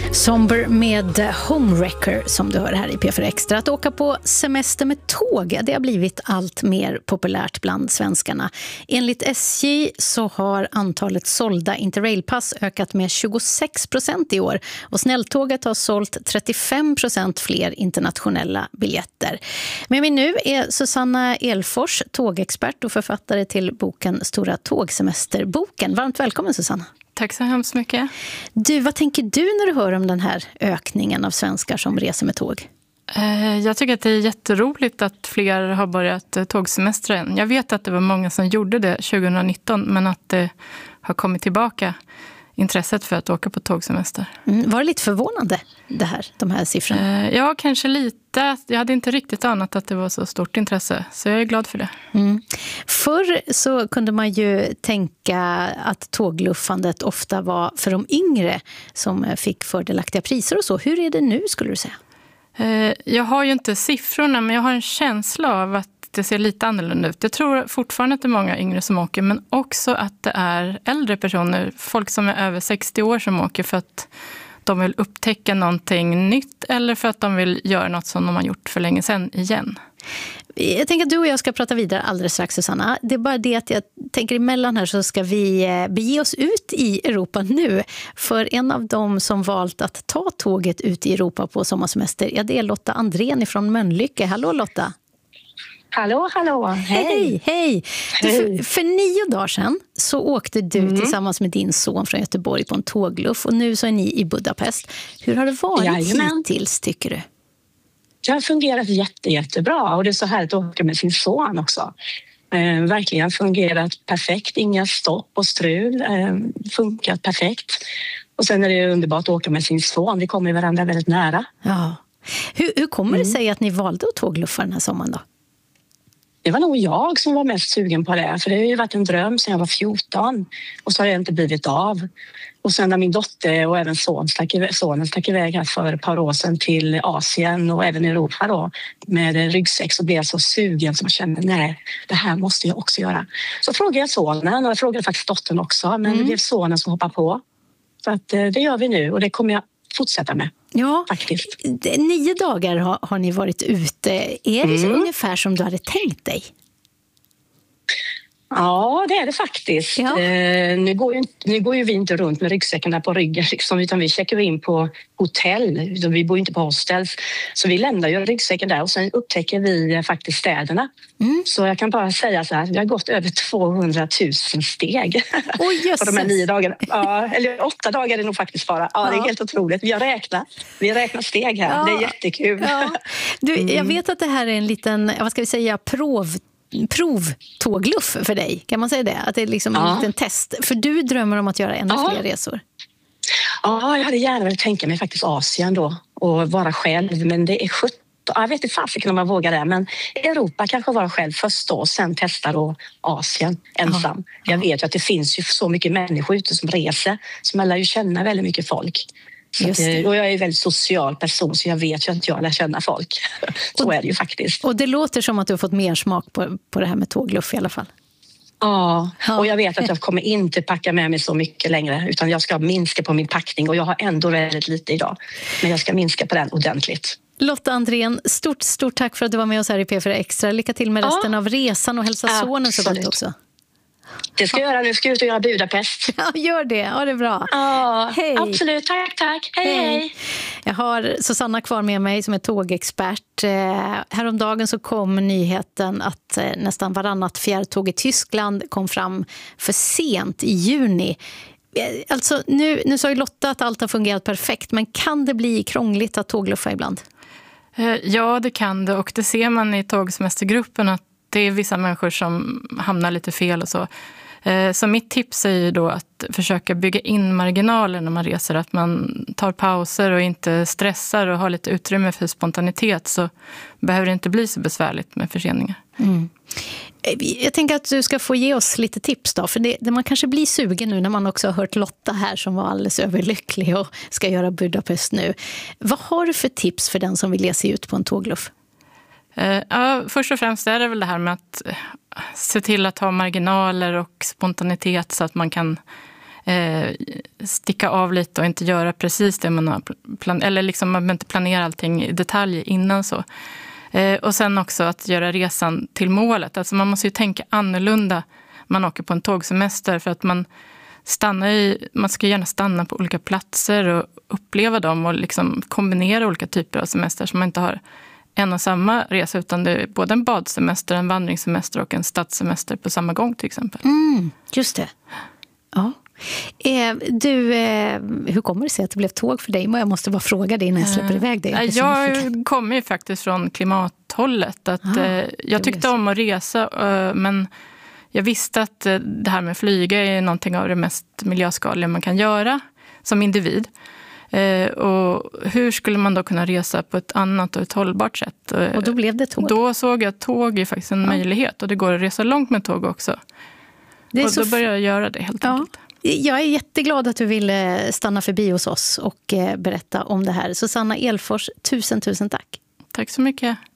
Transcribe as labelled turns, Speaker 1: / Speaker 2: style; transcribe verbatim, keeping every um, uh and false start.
Speaker 1: Somber med Homewrecker som du hör här i P fyra Extra. Att åka på semester med tåg, det har blivit allt mer populärt bland svenskarna. Enligt S J så har antalet sålda Interrailpass ökat med tjugosex procent i år. Och snälltåget har sålt trettiofem procent fler internationella biljetter. Med mig nu är Susanna Elfors, tågexpert och författare till boken Stora tågsemesterboken. Varmt välkommen Susanna.
Speaker 2: Tack så hemskt mycket.
Speaker 1: Du, vad tänker du när du hör om den här ökningen av svenskar som reser med tåg?
Speaker 2: Jag tycker att det är jätteroligt att fler har börjat tågsemestra än. Jag vet att det var många som gjorde det tjugonitton, men att det har kommit tillbaka intresset för att åka på tågsemester.
Speaker 1: Mm, var det lite förvånande det här, de här siffrorna?
Speaker 2: Ja, kanske lite. Jag hade inte riktigt anat att det var så stort intresse, så jag är glad för det.
Speaker 1: Mm. Förr så kunde man ju tänka att tågluffandet ofta var för de yngre som fick fördelaktiga priser och så. Hur är det nu skulle du säga?
Speaker 2: Jag har ju inte siffrorna, men jag har en känsla av att det ser lite annorlunda ut. Jag tror fortfarande att det är många yngre som åker, men också att det är äldre personer, folk som är över sextio år som åker för att de vill upptäcka någonting nytt eller för att de vill göra något som de har gjort för länge sedan igen.
Speaker 1: Jag tänker att du och jag ska prata vidare alldeles strax, Susanna. Det är bara det att jag tänker emellan här så ska vi bege oss ut i Europa nu. För en av dem som valt att ta tåget ut i Europa på sommarsemester, ja, det är Lotta Andrén från Mölnlycke. Hallå Lotta!
Speaker 3: Hallå, hallå. Hej.
Speaker 1: Hej, hej. Du, för, för nio dagar sedan så åkte du mm. tillsammans med din son från Göteborg på en tågluff och nu så är ni i Budapest. Hur har det varit Jajamän. hittills tycker du?
Speaker 3: Det har fungerat jätte, jättebra och det är så härligt att åka med sin son också. Eh, verkligen fungerat perfekt, inga stopp och strul, eh, funkat perfekt. Och sen är det underbart att åka med sin son, vi kommer varandra väldigt nära.
Speaker 1: Ja. Hur, hur kommer det sig att ni valde att tågluffa den här sommaren då?
Speaker 3: Det var nog jag som var mest sugen på det, för det har ju varit en dröm sedan jag var fjorton och så har det inte blivit av. Och sen när min dotter och även son stack, sonen stack iväg här för ett par år sedan till Asien och även Europa då med ryggsäck så blev jag så sugen som jag kände nej, det här måste jag också göra. Så frågade jag sonen och jag frågade faktiskt dottern också, men mm. det blev sonen som hoppade på. Så att det gör vi nu och det kommer jag fortsätta med.
Speaker 1: Ja,
Speaker 3: faktiskt.
Speaker 1: Nio dagar har, har ni varit ute. Är det
Speaker 3: mm.
Speaker 1: ungefär som du hade tänkt dig?
Speaker 3: Ja, det är det faktiskt.
Speaker 1: Ja.
Speaker 3: Eh, nu, går ju, nu går ju vi inte runt med ryggsäckarna på ryggen liksom, utan vi checkar in på hotell. Vi bor inte på hostels. Så vi lämnar ju ryggsäcken där och sen upptäcker vi faktiskt städerna. Mm. Så jag kan bara säga så här, vi har gått över tvåhundratusen steg
Speaker 1: oh,
Speaker 3: på de här nio dagarna. Ja, eller åtta dagar är det nog faktiskt bara. Ja, ja. Det är helt otroligt. Vi har räknat. Vi räknar steg här. Ja. Det är jättekul.
Speaker 1: Ja. Du, jag
Speaker 3: mm.
Speaker 1: vet att det här är en liten, vad ska vi säga, prov provtågluff för dig, kan man säga det? Att det är liksom ja. en liten test. För du drömmer om att göra ännu ja. fler resor.
Speaker 3: Ja, jag hade gärna velat tänka mig faktiskt Asien då och vara själv, men det är sjutton. Jag vet inte fasiken om man vågar det, men Europa kanske vara själv först då och sen testa då Asien ensam. Ja. Jag vet ju att det finns ju så mycket människor ute som reser, så man lär ju känna väldigt mycket folk. Så att, och jag är en väldigt social person så jag vet ju att jag lär känna folk. Så och, är det ju faktiskt.
Speaker 1: Och det låter som att du har fått mer smak på, på det här med tågluff i alla fall.
Speaker 3: Ja, och jag vet att jag kommer inte packa med mig så mycket längre utan jag ska minska på min packning och jag har ändå väldigt lite idag. Men jag ska minska på den ordentligt.
Speaker 1: Lotta Andrén, stort, stort tack för att du var med oss här i P fyra Extra. Lycka till med resten ja. av resan och hälsa sonen så gott också.
Speaker 3: Det ska jag göra nu. Ska jag ut och göra Budapest.
Speaker 1: Ja, gör det. Ja, det är bra.
Speaker 3: Ja, hej. Absolut. Tack, tack. Hej, hej, hej.
Speaker 1: Jag har Susanna kvar med mig som är tågexpert. Eh, häromdagen så kom nyheten att eh, nästan varannat fjärrtåg i Tyskland kom fram för sent i juni. Eh, alltså, nu, nu sa ju Lotta att allt har fungerat perfekt, men kan det bli krångligt att tågluffa ibland?
Speaker 2: Eh, ja, det kan det. Och det ser man i tågsemestergruppen att det är vissa människor som hamnar lite fel och så. Så mitt tips är ju då att försöka bygga in marginaler när man reser. Att man tar pauser och inte stressar och har lite utrymme för spontanitet så behöver det inte bli så besvärligt med förseningar. Mm.
Speaker 1: Jag tänker att du ska få ge oss lite tips då. För det, det man kanske blir sugen nu när man också har hört Lotta här som var alldeles överlycklig och ska göra Budapest nu. Vad har du för tips för den som vill ge sig ut på en tågluff?
Speaker 2: Ja, först och främst är det väl det här med att se till att ha marginaler och spontanitet så att man kan eh, sticka av lite och inte göra precis det man har planerat. Eller liksom man behöver inte planera allting i detalj innan så. Eh, och sen också att göra resan till målet. Alltså man måste ju tänka annorlunda. Man åker på en tågsemester för att man stannar i, man ska gärna stanna på olika platser och uppleva dem och liksom kombinera olika typer av semester så man inte har en och samma resa utan det är både en badsemester, en vandringssemester och en stadssemester på samma gång till exempel.
Speaker 1: Mm, just det. Ja. Eh, du, eh, hur kommer det sig att det blev tåg för dig? Jag måste bara fråga dig innan jag släpper iväg dig.
Speaker 2: Jag, jag kommer ju faktiskt från klimathållet. Att, ah, eh, jag tyckte om att resa eh, men jag visste att eh, det här med flyga är någonting av det mest miljöskadliga man kan göra som individ. Eh, och hur skulle man då kunna resa på ett annat och ett hållbart sätt? Eh,
Speaker 1: och då blev det tåg?
Speaker 2: Då såg jag att tåg är faktiskt en ja. möjlighet och det går att resa långt med tåg också. Det är och så då började jag göra det helt ja. enkelt.
Speaker 1: Jag är jätteglad att du ville stanna förbi hos oss och berätta om det här. Susanna Elfors, tusen, tusen tack.
Speaker 2: Tack så mycket.